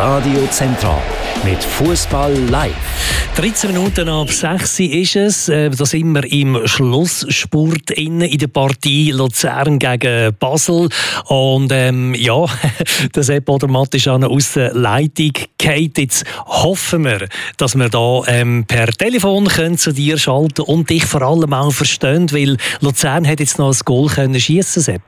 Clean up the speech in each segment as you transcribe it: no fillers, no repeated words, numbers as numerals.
Radio Zentral mit Fußball live. 13 Minuten ab 6 ist es. Da sind wir im Schlussspurt in der Partie Luzern gegen Basel. Und der Sepp Odermatt ist aus der Leitung gefallen. Jetzt hoffen wir, dass wir da per Telefon zu dir schalten und dich vor allem auch verstehen, weil Luzern hat jetzt noch ein Goal schiessen, Sepp.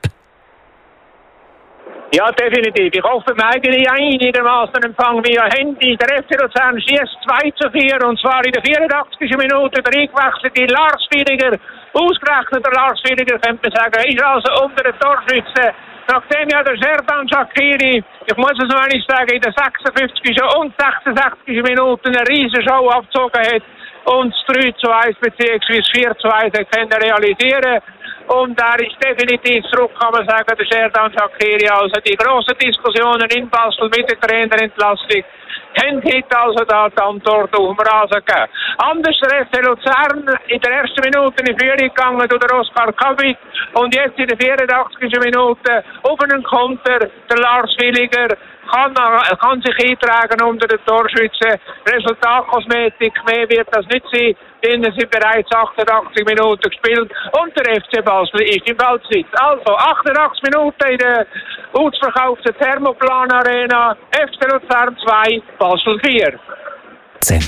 Ja, definitiv. Ich hoffe, wir eigenen einigermaßen Empfang via Handy. Der FC Luzern schießt 2:4 und zwar in der 84. Minute. Der eingewechselte Lars Villiger, ausgerechnet der Lars Villiger, könnte man sagen, ist also unter den Torschützen. Nachdem ja der Serdan Shaqiri, ich muss es noch einmal sagen, in der 56. und 66. Minute eine riesen Show abgezogen hat und das 3:1 bzw. 4:2 können realisieren. Und er ist definitiv zurück, kann man sagen, der Serdan Shaqiri. Also die grossen Diskussionen in Basel mit der Trainerentlassung haben heute also da die Antwort auf dem Rasen gegeben. Anders der FC Luzern in der ersten Minute in Führung gegangen durch den Oskar Kabik und jetzt in der 84. Minute auf einen Konter der Lars Villiger kann sich eintragen unter den Torschützen. Resultatkosmetik, mehr wird das nicht sein, denn es sind bereits 88 Minuten gespielt und der FC Basel ist im Ballbesitz. Also 88 Minuten in der ausverkauften Thermoplan Arena, FC Luzern 2, Basel 4.